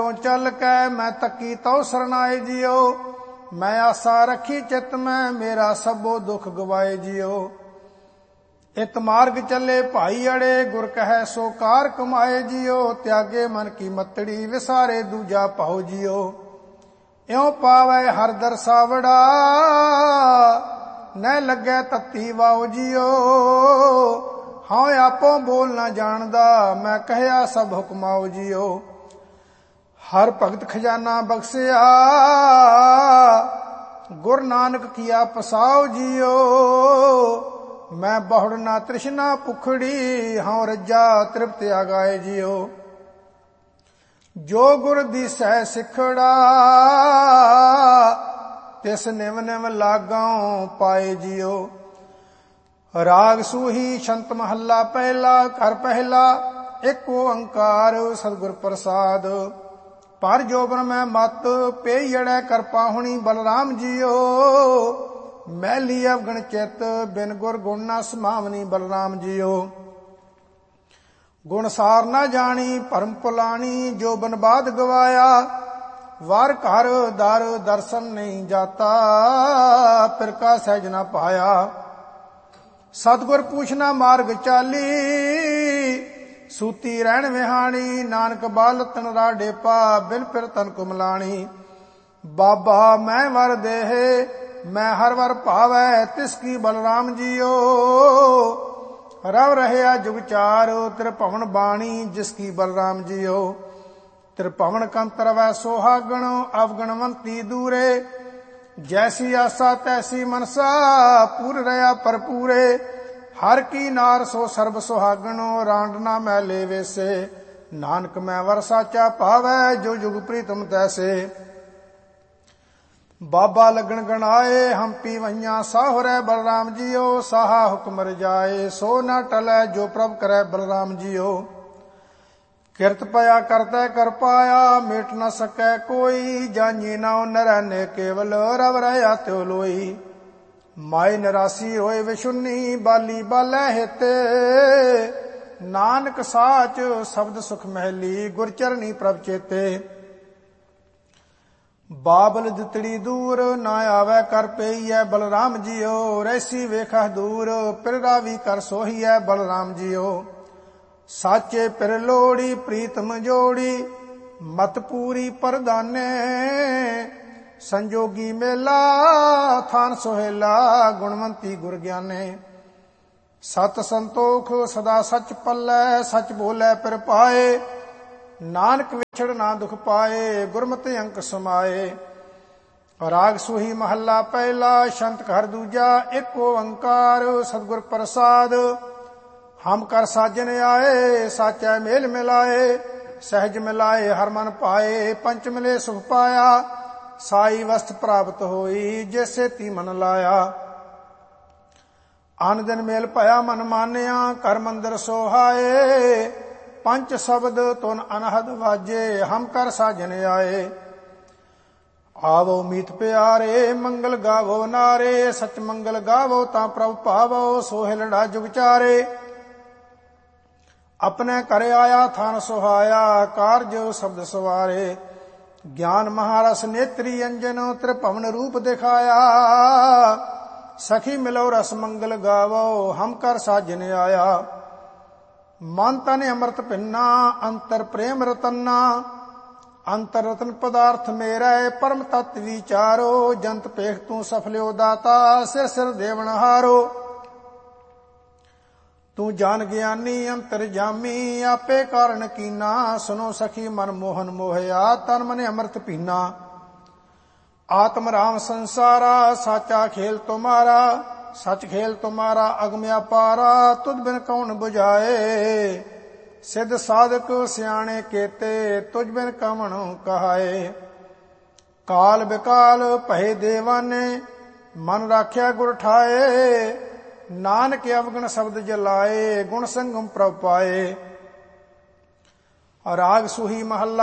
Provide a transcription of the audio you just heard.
अंदरों चल कै मैं तकी तो सरनाए जियो। मैं आसा रखी चित में मेरा सबो दुख गवाए जियो। इत मार्ग चले भाई अड़े गुर कहे सो कार कमाए जियो। त्यागे मन की मतड़ी विसारे दूजा पाओ जियो। इਉਂ पावे हर दर सावड़ा न लगे तत्ती वाओ जियो। हाँ आपो बोल न जानदा मैं कहया सब हुक्माओ जियो। हर भगत खजाना बख्शिया गुर नानक किया पसाओ जियो। मैं बहुड़ ना तृष्णा पुखड़ी हाँ रज्जा तृप्त आगाए जियो। जो गुर दिसै सिखड़ा तिस निम निम लागां पाए जियो। राग सूही छंत महला पहला घर पहला एक ओंकार सतगुर प्रसाद। पर जोबन में मत पेयड़े कर पाहुणी बलराम जियो। मैली अवगण चित बिन गुर गुण न समावनी बलराम जियो। गुण सार न जानी भरम पुलानी जो बनबाद गवाया। वार घर दर दर्शन नहीं जाता फिर का सहज न पाया। सतगुर पूछना मार्ग चाली सूती रहन विहानी। नानक बालतन राडे पा बिन फिर तन कुमलानी। बाबा मैं वर देह मैं हर वर भावै तिसकी बलराम जियो। रव रहे जुग चार त्रिभवन बाणी जिसकी बलराम जियो। त्रिभवन कंतर वै सोहागण अवगणवंती दूरे। जैसी आसा तैसी मनसा पूर रहा भरपूरे। हर की नार सो सर्ब सुहागणो रांडना मैले वेसे। नानक मैं वर साचा पावै जो जुग प्रीतम तैसे। बाबा लगन गणाए हम पी वहिया साहुरै बलराम जियो। साहा हुक्म रजाए सो न टलै जो प्रभ करै बलराम जियो। किरत पया करतै कर पाया मेट न सकै कोई। जानी नाउ नरैने केवल रव रहा त्यो लोई। माए निरासी होए विशुन्नी बाली बालै हेते। नानक साच शब्द सुख महली गुर चरनी प्रभ चेते। बाबल दितड़ी दूर ना आवे कर पेईयै बलराम जियो। रैसी वेखह दूर पिर रावी कर सोहीयै बलराम जियो। साचे पिर लोड़ी प्रीतम जोड़ी मत पूरी परदाने। संजोगी मेला थान सोहेला गुणवंती गुर ज्ञाने। सत संतोख सदा सच पल्लै सच बोलै पिर पाए। नानक विछड़ ना दुख पाए गुरमति अंक समाए। राग सूही महला पहला शंत घर दूजा एक ओंकार सतगुर प्रसाद। हम कर साजन आए साचा मेल मिलाए। सहज मिलाए हर मन पाए पंच मिले सुख पाया। साई वस्त प्राप्त होई जैसे ती मन लाया। आन दिन मेल पाया मन मानिया कर मंदिर सोहाए। पंच शब्द तुन अनहद वाजे हम कर साजन आए। आवो मीत प्यारे मंगल गावो नारे। सच मंगल गावो ता प्रभ पावो सोहिलड़ा जुग चारे। अपने करे आया थान सुहाया कारज शब्द सवारे। ज्ञान महारस नेत्री अंजन त्रिभवन रूप दिखाया। सखी मिलो रस मंगल गावो हम कर साजन आया। मन तन अमृत पिन्ना अंतर प्रेम रतन्ना। अंतर रतन पदार्थ मेरा परम तत्व विचारो। जंत पेख तू सफल्यो दाता सिर सिर देवन हारो। तू जान ज्ञानी अंतर जामी आपे कारण कीना। सुनो सखी मन मोहन मोहया तन मन अमृत पीना। आत्म राम संसारा साचा खेल तुम्हारा। सच खेल तुम्हारा अगम्या पारा तुद बिन कौन बुझाए। सिद्ध साधक सियाणे केते तुझ बिन कवण कहाए। काल बिकाल भय देवाने मन राख्या गुर ठाए। नानक अवगण शब्द जलाए गुण संगम प्रभ पाए। राग सूही महला